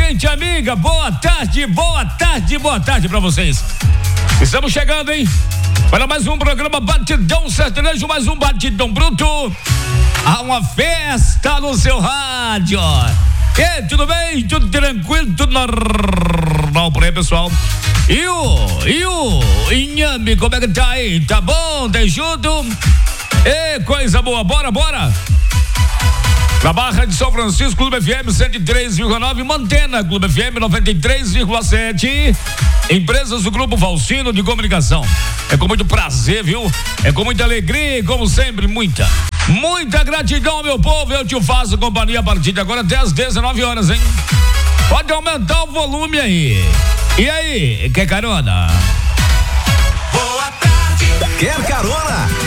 gente amiga, boa tarde pra vocês. Estamos chegando, hein? Para mais um programa Batidão Sertanejo, mais um Batidão Bruto. Há uma festa no seu rádio. E tudo bem? Tudo tranquilo? Tudo normal por aí, pessoal? E o Inhame, como é que tá aí? Tá bom? Tá junto? E coisa boa, bora! Na Barra de São Francisco, Clube FM 103,9, Mantena, Clube FM 93,7. Empresas do Grupo Valsino de Comunicação. É com muito prazer, viu? É com muita alegria e, como sempre, muita gratidão, meu povo. Eu te faço companhia a partir de agora até às 19 horas, hein? Pode aumentar o volume aí. E aí, quer carona? Boa tarde. Quer carona?